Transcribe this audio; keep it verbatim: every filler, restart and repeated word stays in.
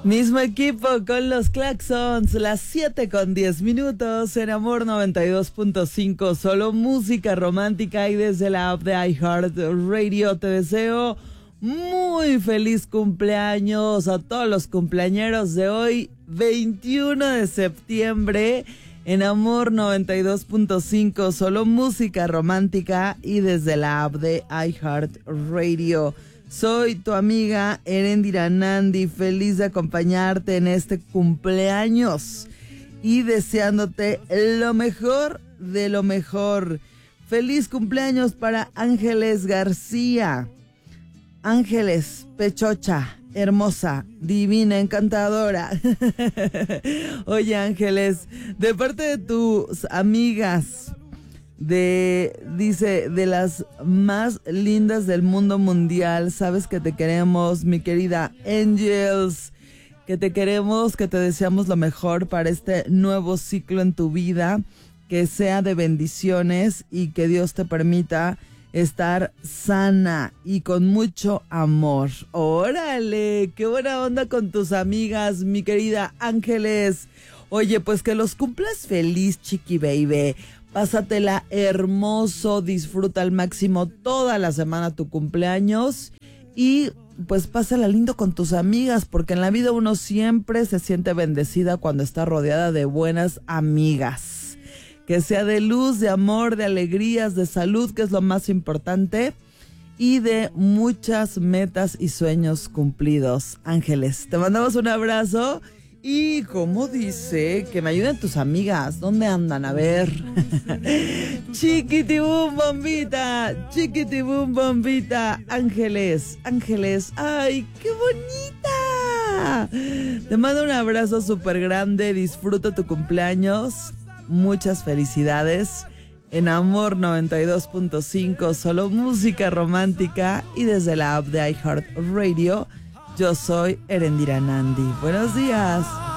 Mismo equipo con los Claxons, las siete con diez minutos en Amor noventa y dos punto cinco, solo música romántica, y desde la app de iHeartRadio te deseo muy feliz cumpleaños a todos los cumpleañeros de hoy, veintiuno de septiembre, en Amor noventa y dos punto cinco, solo música romántica, y desde la app de iHeartRadio. Soy tu amiga Erendira Nandi, feliz de acompañarte en este cumpleaños y deseándote lo mejor de lo mejor. Feliz cumpleaños para Ángeles García. Ángeles, pechocha, hermosa, divina, encantadora. Oye, Ángeles, de parte de tus amigas, de, dice, de las más lindas del mundo mundial, sabes que te queremos, mi querida Angels, que te queremos, que te deseamos lo mejor para este nuevo ciclo en tu vida, que sea de bendiciones y que Dios te permita estar sana y con mucho amor. ¡Órale! ¡Qué buena onda con tus amigas, mi querida Ángeles! Oye, pues que los cumplas feliz, chiqui baby. Pásatela hermoso, disfruta al máximo toda la semana tu cumpleaños y pues pásala lindo con tus amigas, porque en la vida uno siempre se siente bendecida cuando está rodeada de buenas amigas. Que sea de luz, de amor, de alegrías, de salud, que es lo más importante, y de muchas metas y sueños cumplidos. Ángeles, te mandamos un abrazo. Y como dice, que me ayuden tus amigas. ¿Dónde andan? A ver. Chiquitibum bombita, chiquitibum bombita. Ángeles, Ángeles. ¡Ay, qué bonita! Te mando un abrazo súper grande. Disfruta tu cumpleaños. Muchas felicidades. En Amor noventa y dos punto cinco, solo música romántica. Y desde la app de iHeartRadio, yo soy Erendira Nandi. Buenos días.